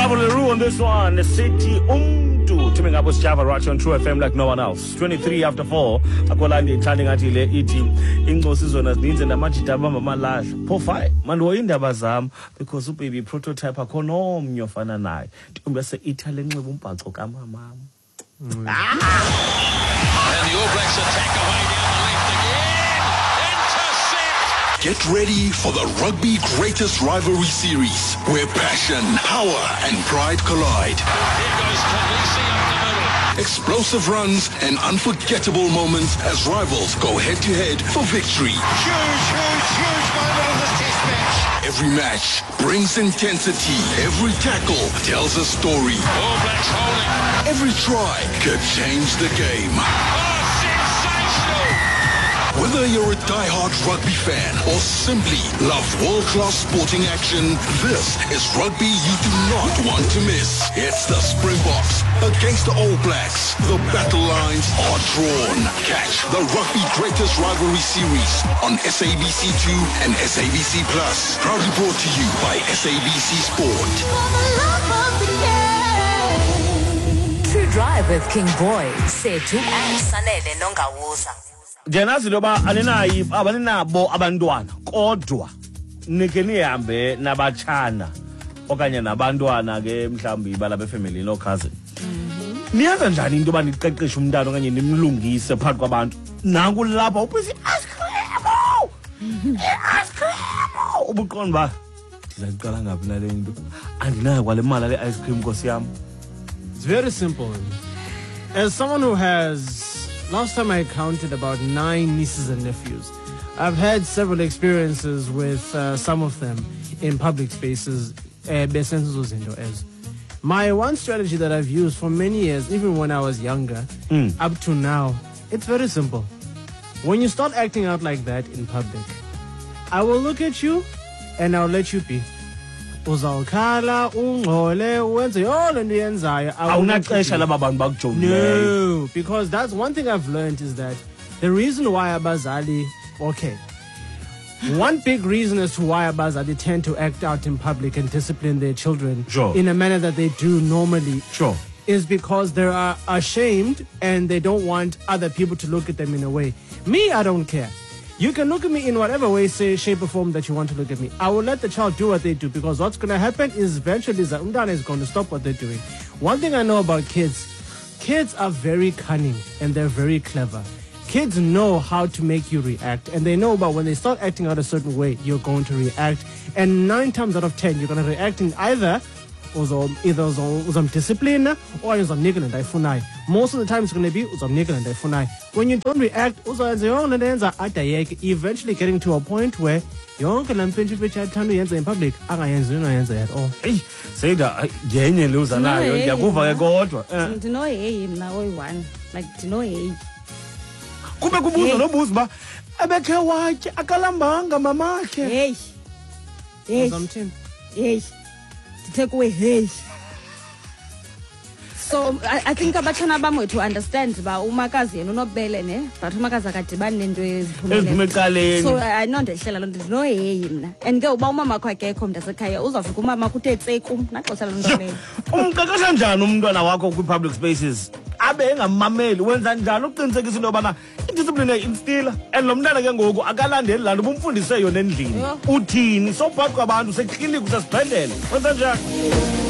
Bravo LaRue on this one. The city Teaming up with Java Roach on True FM like no one else. 23 after 4. Akolandi intanding ati le iti. Ingosi zona zininze namajita bamba malahla. Pofai. Mando indaba zam because baby prototype akono mnyofana naye. Ntombi Italy nxiba umbhaco kamamam. And the All Blacks attack away down the left again. Intercept! Get ready for the Rugby Greatest Rivalry Series, where passion, power, and pride collide. Here goes Khaleesi up the middle. Explosive runs and unforgettable moments as rivals go head-to-head for victory. Huge moment of this test match. Every match brings intensity. Every tackle tells a story. All Blacks holding. Every try could change the game. Oh, sensational! Whether you're a die-hard rugby fan or simply love world-class sporting action, this is rugby you do not want to miss. It's the Springboks against the All Blacks. The battle lines are drawn. Catch the Rugby Greatest Rivalry Series on SABC2 and SABC Plus. Proudly brought to you by SABC Sport. True Drive with King Boy, Sethu and Sanele Nongawuza. Jenazi loba alinayi abaninabo abantwana kodwa nike nihambe nabachana okanye nabantwana ke mhlawumbi balapha efamily no cousin. Niyenza njani into yoba niqeqeshe umntana okanye nimlungise phakathi kwabantu? Nanku lapha ubisi ice cream. Ubuqonda ba ndizayiqala ngaphi nale into? Andinayo kwale mali le ice cream Nkosi yami. It's very simple. As someone who has, last time I counted about 9 nieces and nephews, I've had several experiences with some of them in public spaces. My one strategy that I've used for many years, even when I was younger, up to now, it's very simple. When you start acting out like that in public, I will look at you and I'll let you be. Uzawukhala ungxole wenze yonke into yenzayo. Awunaxesha laba bantu bakujongile. No, because that's one thing I've learned is that the reason why abazali, one big reason as to why abazali tend to act out in public and discipline their children in a manner that they do normally is because they are ashamed and they don't want other people to look at them in a way. Me, I don't care. You can look at me in whatever way, shape, or form that you want to look at me. I will let the child do what they do because what's going to happen is eventually Umdana is going to stop what they're doing. One thing I know about kids are very cunning and they're very clever. Kids know how to make you react and they know about when they start acting out a certain way, you're going to react. And 9 times out of 10, you're going to react in either discipline or most of the time it's going to be when you don't react, eventually getting to a point where in public at all. Hey, say that yenye luza nayo ndiyakuva ke kodwa. Ndino hey mna oyi1 like ndino hey. Kube kubuza nobuza ba ebekhe wathe akalambanga mamakhe. Hey. Hey. Hey. Take away hey. So I think abachana bamwe to understand ba umakazi yena unobele ne but umakazi akadibani nento eziphumelele. So I know ndehlela lo nto no hey mina and ke uba umama wakhe akekho mntasekhaya uzafika umama kuthe tseku naxesha lo nto leyo. Umqeqesha njani umntwana wakho kwi public spaces abe engamameli wenza njani uqinisekisa into yobana idiscipline instila and lo mntana ke ngoku akalandeli laa nto ubumfundise yona endlini uthini so phakathi kwabantu sekliniki usesibhedlele wenza njani?